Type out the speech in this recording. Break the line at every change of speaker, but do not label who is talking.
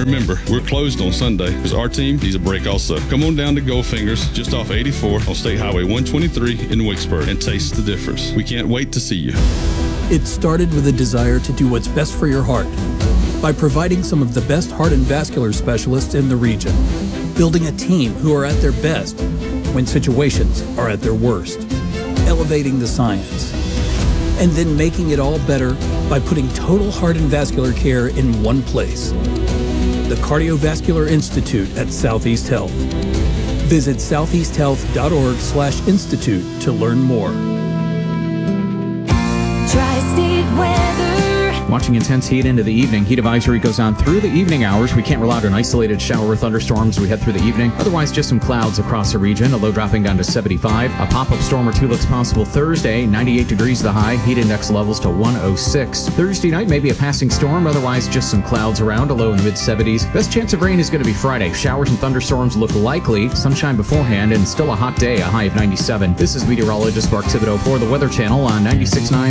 remember, we're closed on Sunday because our team needs a break also. Come on down to Goldfingers, just off 84 on State Highway 123 in Wicksburg, and taste the difference. We can't wait to see you.
It started with a desire to do what's best for your heart by providing some of the best heart and vascular specialists in the region, building a team who are at their best when situations are at their worst, elevating the science, and then making it all better by putting total heart and vascular care in one place. The Cardiovascular Institute at Southeast Health. Visit southeasthealth.org/institute to learn more.
Tri-State weather.
Watching intense heat into the evening. Heat advisory goes on through the evening hours. We can't rely on isolated shower or thunderstorms as we head through the evening. Otherwise, just some clouds across the region. A low dropping down to 75. A pop-up storm or two looks possible Thursday. 98 degrees the high. Heat index levels to 106. Thursday night, maybe a passing storm. Otherwise, just some clouds around. A low in the mid-70s. Best chance of rain is going to be Friday. Showers and thunderstorms look likely. Sunshine beforehand and still a hot day. A high of 97. This is meteorologist Mark Thibodeau for the Weather Channel on 96.9